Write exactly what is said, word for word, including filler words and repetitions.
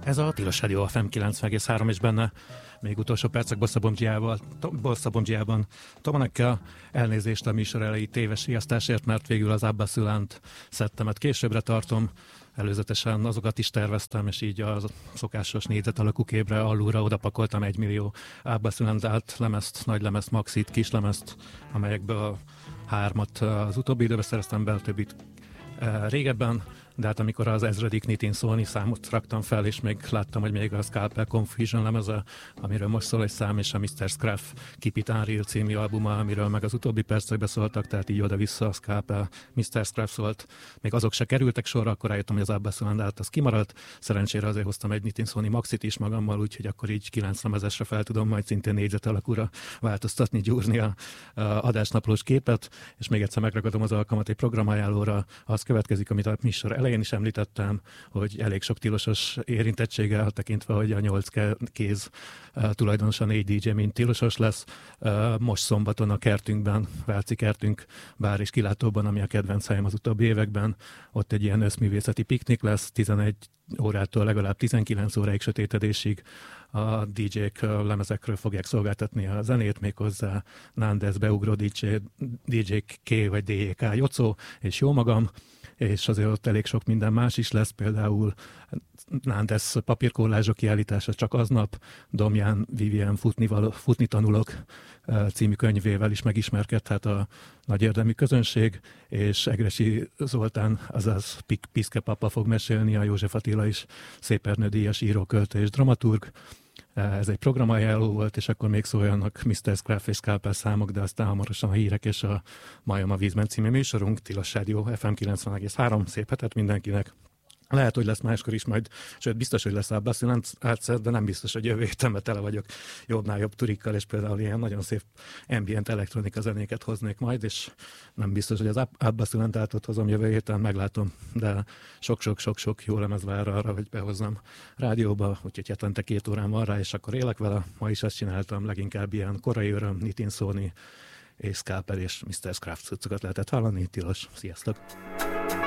Ez a Tilos Rádió ef em kilencven egész három, és benne még utolsó percek Bosszabomdzsiával, Bosszabomdzsiában Tomanekkel. Elnézést a műsor elejé téves riasztásért, mert végül az Abbaszülánt szettemet későbbre tartom. Előzetesen azokat is terveztem, és így a szokásos négyzet alakú képre alulra odapakoltam egy millió Abbaszülánt ált lemezt, nagy lemezt, maxit, kis lemezt, amelyekből hármat az utóbbi időben szereztem be, a többit régebben, de hát amikor az ezredik Nitin Sony számot raktam fel, és még láttam, hogy még a Scalpel Confusion lemeze, amiről most szól egy szám, és a miszter Scruff Keep It Unreal című albuma, amiről meg az utóbbi percekben szóltak, tehát így oda-vissza a Scalpel, miszter Scruff szólt. Még azok se kerültek sorra, akkor rájöttem, hogy az Abbaszülánt át az kimaradt. Szerencsére azért hoztam egy Nitin Sony Maxit is magammal, úgyhogy akkor így kilenc lemezesre fel tudom majd szintén négyzet alakúra változtatni, gyúrni a, a adásnaplós képet, és még egyszer megragadom az alkalmat egy programajánlóra. Az következik, amit a műsor elején is említettem, hogy elég sok tilosos érintettséggel, tekintve, hogy a nyolc kéz uh, tulajdonosan négy dé dzsé, mint tilosos lesz. Uh, most szombaton a kertünkben, Váci kertünk bár és kilátóban, ami a kedvenc helyem az utóbbi években, ott egy ilyen összművészeti piknik lesz, tizenegy órától legalább tizenkilenc óráig sötétedésig. A dé dzsék lemezekről fogják szolgáltatni a zenét, méghozzá Nández, Beugró dé dzsé, dé dzsé K vagy dé jé ká Jocó, és jó magam, és azért ott elég sok minden más is lesz, például Nández papírkollázsok kiállítása csak aznap, Domján Vivien futni, való, futni tanulok című könyvével is megismerkedhet a nagy érdemű közönség, és Egressy Zoltán, azaz Piszke papa fog mesélni, a József Attila is Szép Ernő díjas író, költő és dramaturg. Ez egy programajánló volt, és akkor még szóljanak miszter Scruff és Scalpel számok, de aztán hamarosan a hírek és a Majom a vízben című műsorunk, Tilos Rádió ef em kilencven egész három. Szép hetet mindenkinek! Lehet, hogy lesz máskor is majd, sőt biztos, hogy lesz Abbaszülánt egyszer, de nem biztos, hogy jövő héten tele vagyok jobbnál jobb turikkal, és például ilyen nagyon szép ambient elektronika zenéket hoznék majd, és nem biztos, hogy az Abbaszülánt átot hozom jövő héten, meglátom, de sok-sok-sok-sok jó lemez vár arra, hogy behozzam rádióba, úgyhogy hetente két órán van rá, és akkor élek vele. Ma is ezt csináltam, leginkább ilyen korai öröm, Nitin Sony és Scalpel és miszter Scruff cuccokat lehetett hallani. Tilos, sziasztok!